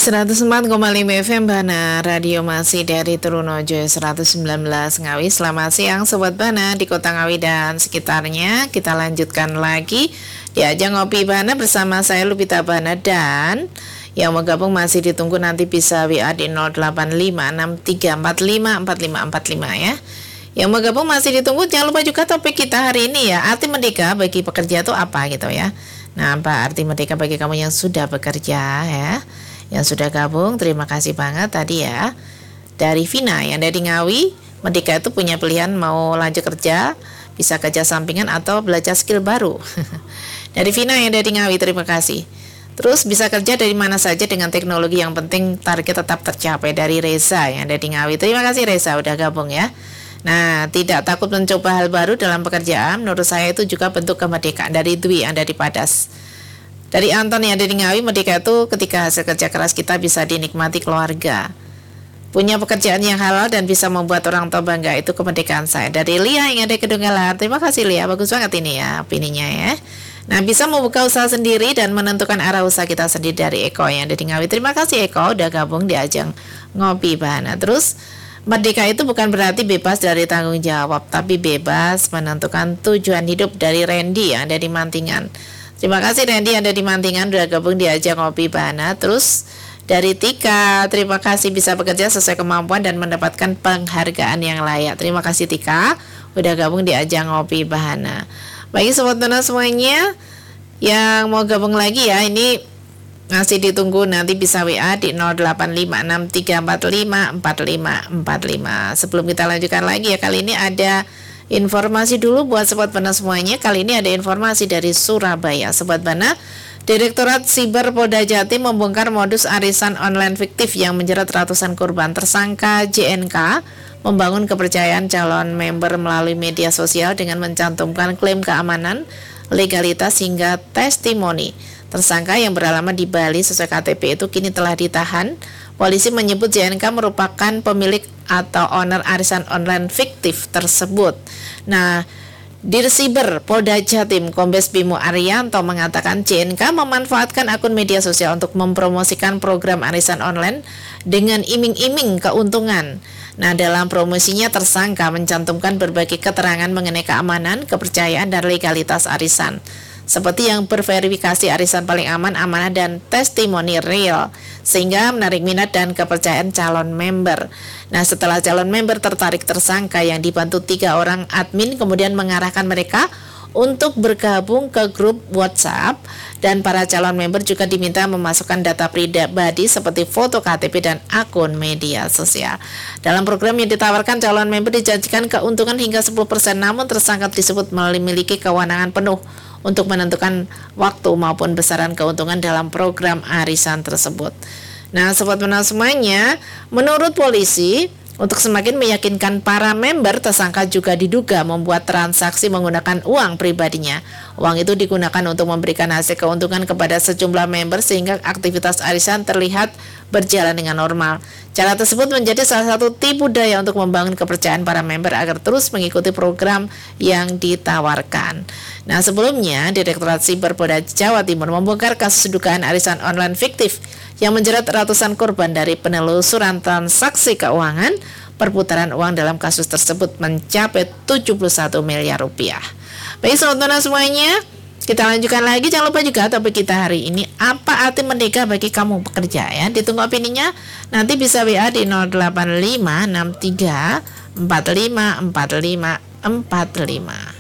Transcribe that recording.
104,5 FM Bana, radio masih dari Trunojo 119 Ngawi. Selamat siang Sobat Bana di Kota Ngawi dan sekitarnya. Kita lanjutkan lagi di ajang Ngopi Bana bersama saya Lupita Bana. Dan yang mau gabung masih ditunggu, nanti bisa WA di 085634545545 ya. Yang mau gabung masih ditunggu. Jangan lupa juga topik kita hari ini ya, arti merdeka bagi pekerja itu apa gitu ya. Nah, apa arti merdeka bagi kamu yang sudah bekerja ya, yang sudah gabung, terima kasih banget tadi ya. Dari Vina yang dari Ngawi, merdeka itu punya pilihan mau lanjut kerja, bisa kerja sampingan atau belajar skill baru. Dari Vina yang dari Ngawi, terima kasih. Terus bisa kerja dari mana saja dengan teknologi, yang penting target tetap tercapai. Dari Reza yang dari Ngawi, terima kasih Reza udah gabung ya. Nah, tidak takut mencoba hal baru dalam pekerjaan, menurut saya itu juga bentuk kemerdekaan. Dari Dwi yang dari Padas. Dari Anton yang dari Ngawi, merdeka itu ketika hasil kerja keras kita bisa dinikmati keluarga, punya pekerjaan yang halal dan bisa membuat orang tua bangga, itu kemerdekaan saya. Dari Lia yang ada Kedunggalan, terima kasih Lia, bagus banget ini ya opininya ya. Nah, bisa membuka usaha sendiri dan menentukan arah usaha kita sendiri. Dari Eko yang ada di Ngawi, terima kasih Eko udah gabung di ajang Ngopi Bana. Terus merdeka itu bukan berarti bebas dari tanggung jawab, tapi bebas menentukan tujuan hidup. Dari Randy yang ada di Mantingan, terima kasih Randy ada di Mantingan udah gabung di ajang Ngopi Bana. Terus dari Tika, terima kasih bisa bekerja sesuai kemampuan dan mendapatkan penghargaan yang layak. Terima kasih Tika udah gabung di ajang Ngopi Bana. Baik Sobat Bana semuanya yang mau gabung lagi ya, ini masih ditunggu, nanti bisa WA di 085634545545. Sebelum kita lanjutkan lagi ya, kali ini ada informasi dulu buat Sobat Bana semuanya. Kali ini ada informasi dari Surabaya. Sobat Bana, Direktorat Siber Polda Jatim membongkar modus arisan online fiktif yang menjerat ratusan korban. Tersangka JNK membangun kepercayaan calon member melalui media sosial dengan mencantumkan klaim keamanan, legalitas hingga testimoni. Tersangka yang beralamat di Bali sesuai KTP itu kini telah ditahan. Polisi menyebut JNK merupakan pemilik atau owner arisan online fiktif tersebut. Nah, Dirsiber Polda Jatim Kombes Bimo Arianto mengatakan JNK memanfaatkan akun media sosial untuk mempromosikan program arisan online dengan iming-iming keuntungan. Nah, dalam promosinya tersangka mencantumkan berbagai keterangan mengenai keamanan, kepercayaan, dan legalitas arisan, seperti yang berverifikasi arisan paling aman, amanah, dan testimoni real, sehingga menarik minat dan kepercayaan calon member. Nah, setelah calon member tertarik, tersangka yang dibantu 3 orang admin kemudian mengarahkan mereka untuk bergabung ke grup WhatsApp, dan para calon member juga diminta memasukkan data pribadi seperti foto KTP dan akun media sosial. Dalam program yang ditawarkan, calon member dijanjikan keuntungan hingga 10%, namun tersangka disebut memiliki kewenangan penuh untuk menentukan waktu maupun besaran keuntungan dalam program arisan tersebut. Nah, Sobat Bana semuanya, menurut polisi, untuk semakin meyakinkan para member, tersangka juga diduga membuat transaksi menggunakan uang pribadinya. Uang itu digunakan untuk memberikan hasil keuntungan kepada sejumlah member sehingga aktivitas arisan terlihat berjalan dengan normal. Cara tersebut menjadi salah satu tipu daya untuk membangun kepercayaan para member agar terus mengikuti program yang ditawarkan. Nah, sebelumnya Direktorat Siber Polda Jawa Timur membongkar kasus dugaan arisan online fiktif yang menjerat ratusan korban. Dari penelusuran transaksi keuangan, perputaran uang dalam kasus tersebut mencapai 71 miliar rupiah. Baik Sobat Bana semuanya, kita lanjutkan lagi. Jangan lupa juga topik kita hari ini, apa arti merdeka bagi kamu pekerja ya. Ditunggu opininya, nanti bisa WA di 085634545545.